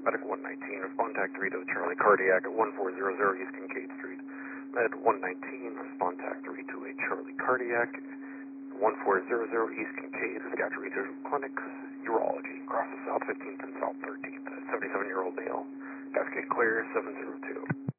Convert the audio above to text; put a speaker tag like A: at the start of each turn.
A: Medic 119, respond TAC 3 to the Charlie Cardiac at 1400 East Kincaid Street. Med 119, respond TAC 3 to a Charlie Cardiac, 1400 East Kincaid, Saskatchewan Regional Clinic, Urology, across the South 15th and South 13th. 77-year-old male. Cascade clear, 702.